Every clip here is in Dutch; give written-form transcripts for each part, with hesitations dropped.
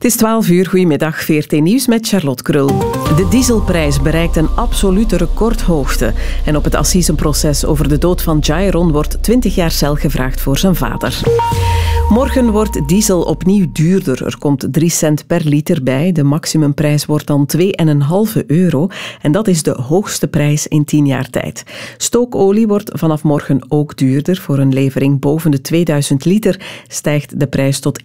is 12 uur, goedemiddag, VRT Nieuws met Charlotte Krul. De dieselprijs bereikt een absolute recordhoogte. En op het assisenproces over de dood van Jairon wordt 20 jaar cel gevraagd voor zijn vader. Morgen wordt diesel opnieuw duurder. Er komt 3 cent per liter bij. De maximumprijs wordt dan €2,5. En dat is de hoogste prijs in 10 jaar tijd. Stookolie wordt vanaf morgen ook duurder. Voor een levering boven de 2000 liter stijgt de prijs tot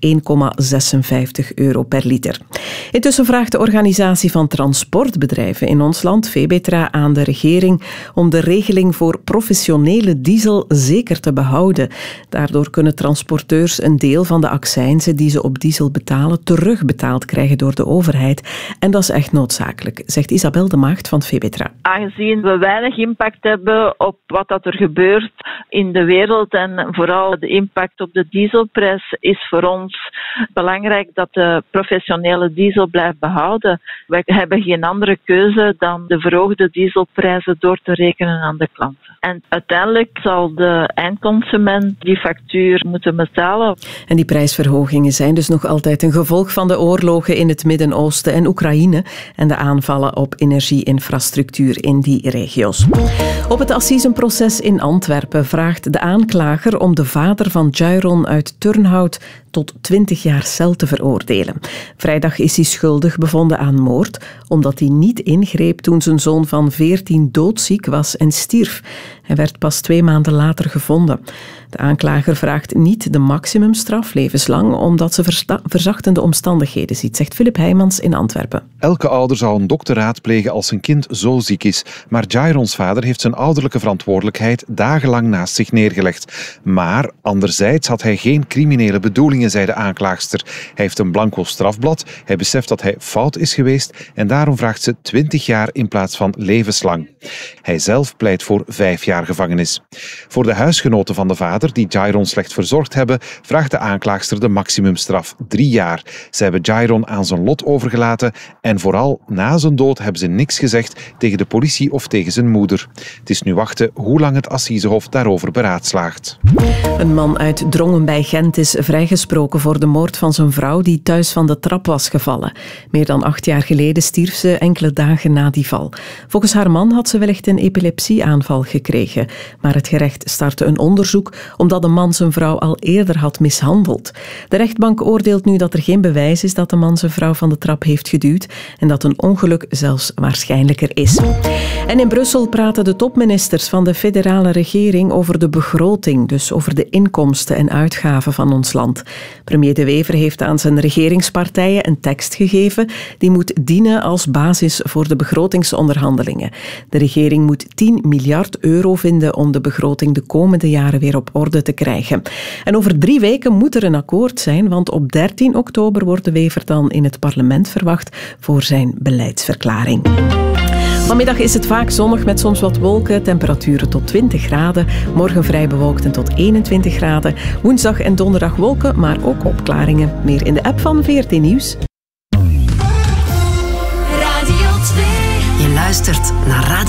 €1,56 per liter. Intussen vraagt de organisatie van transportbedrijven in ons land, Febetra, aan de regering om de regeling voor professionele diesel zeker te behouden. Daardoor kunnen transporteurs een deel van de accijnzen die ze op diesel betalen terugbetaald krijgen door de overheid. En dat is echt noodzakelijk, zegt Isabel de Maagd van Febetra. Aangezien we weinig impact hebben op wat er gebeurt in de wereld en vooral de impact op de dieselprijs, is voor ons belangrijk dat de professionele diesel blijft behouden. Wij hebben geen andere keuze dan de verhoogde dieselprijzen door te rekenen aan de klanten. En uiteindelijk zal de eindconsument die factuur moeten betalen. En die prijsverhogingen zijn dus nog altijd een gevolg van de oorlogen in het Midden-Oosten en Oekraïne en de aanvallen op energieinfrastructuur in die regio's. Op het assisenproces in Antwerpen vraagt de aanklager om de vader van Jairon uit Turnhout tot 20 jaar cel te veroordelen. Vrijdag is hij schuldig bevonden aan moord, omdat hij niet ingreep toen zijn zoon van 14 doodziek was en stierf. Hij werd pas 2 maanden later gevonden. De aanklager vraagt niet de maximumstraf, levenslang, omdat ze verzachtende omstandigheden ziet, zegt Filip Heijmans in Antwerpen. Elke ouder zou een dokter raadplegen als zijn kind zo ziek is. Maar Jairons vader heeft zijn ouderlijke verantwoordelijkheid dagenlang naast zich neergelegd. Maar anderzijds had hij geen criminele bedoelingen, zei de aanklaagster. Hij heeft een blanco strafblad, hij beseft dat hij fout is geweest en daarom vraagt ze 20 jaar in plaats van levenslang. Hij zelf pleit voor 5 jaar gevangenis. Voor de huisgenoten van de vader, die Jairon slecht verzorgd hebben, vraagt de aanklaagster de maximumstraf 3 jaar. Ze hebben Jairon aan zijn lot overgelaten en vooral na zijn dood hebben ze niks gezegd tegen de politie of tegen zijn moeder. Het is nu wachten hoe lang het Assisehof daarover beraadslaagt. Een man uit Drongen bij Gent is vrijgesproken voor de moord van zijn vrouw die thuis van de trap was gevallen. Meer dan 8 jaar geleden stierf ze enkele dagen na die val. Volgens haar man had ze wellicht een epilepsieaanval gekregen, maar het gerecht startte een onderzoek omdat de man zijn vrouw al eerder had mishandeld. De rechtbank oordeelt nu dat er geen bewijs is dat de man zijn vrouw van de trap heeft geduwd en dat een ongeluk zelfs waarschijnlijker is. En in Brussel praten de topministers van de federale regering over de begroting, dus over de inkomsten en uitgaven van ons land. Premier De Wever heeft aan zijn regeringspartijen een tekst gegeven die moet dienen als basis voor de begrotingsonderhandelingen. De regering moet €10 miljard vinden om de begroting de komende jaren weer op orde te krijgen. En over 3 weken moet er een akkoord zijn, want op 13 oktober wordt De Wever dan in het parlement verwacht voor zijn beleidsverklaring. Vanmiddag is het vaak zonnig met soms wat wolken, temperaturen tot 20 graden. Morgen vrij bewolkt en tot 21 graden. Woensdag en donderdag wolken, maar ook opklaringen. Meer in de app van VRT Nieuws. Radio 2. Je luistert naar Radio